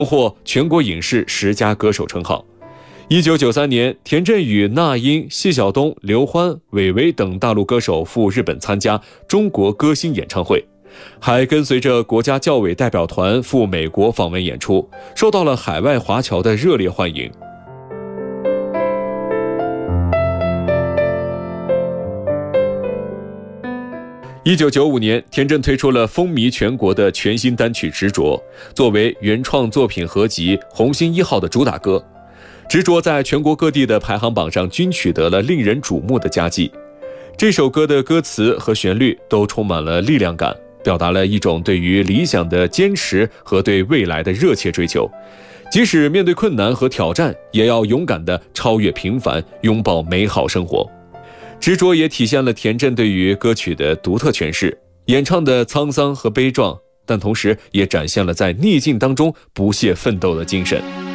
获全国影视10佳歌手称号。1993年，田震与那英、谢晓东、刘欢、韦唯等大陆歌手赴日本参加中国歌星演唱会，还跟随着国家教委代表团赴美国访问演出，受到了海外华侨的热烈欢迎。1995年，田震推出了风靡全国的全新单曲《执着》，作为原创作品合集《红星1号》的主打歌。执着在全国各地的排行榜上均取得了令人瞩目的佳绩。这首歌的歌词和旋律都充满了力量感，表达了一种对于理想的坚持和对未来的热切追求。即使面对困难和挑战，也要勇敢地超越平凡，拥抱美好生活。执着也体现了田震对于歌曲的独特诠释，演唱的沧桑和悲壮，但同时也展现了在逆境当中不懈奋斗的精神。